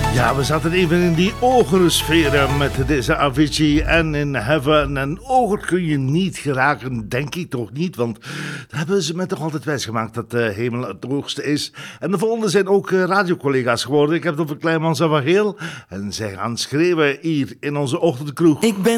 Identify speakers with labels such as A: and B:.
A: Ja, we zaten even in die ogersferen met deze Avicii en In Heaven. En oger kun je niet geraken, denk ik toch niet. Want daar hebben ze me toch altijd wijsgemaakt dat de hemel het hoogste is. En de volgende zijn ook radiocollega's geworden. Ik heb het over Kleinmans en Van Geel. En zij gaan schreeuwen hier in onze ochtendkroeg.
B: Ik ben